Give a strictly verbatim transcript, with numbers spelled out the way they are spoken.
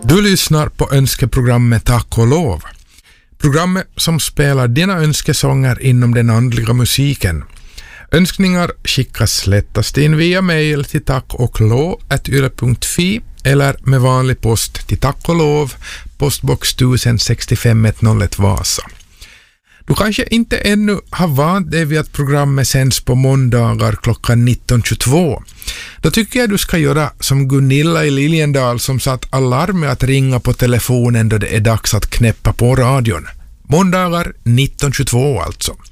Du lyssnar på önskeprogrammet Tack och lov. Programmet som spelar dina önskesånger inom den andliga musiken. Önskningar skickas lättast in via mail till tack och lov at yle punkt fi eller med vanlig post till Tack och lov, postbox tusen sextiofem ett noll ett Vasa. Du kanske inte ännu har vant dig vid att programmet sänds på måndagar klockan nitton tjugotvå. Då tycker jag du ska göra som Gunilla i Liljendal som satt alarm med att ringa på telefonen då det är dags att knäppa på radion. Måndagar nitton tjugotvå alltså.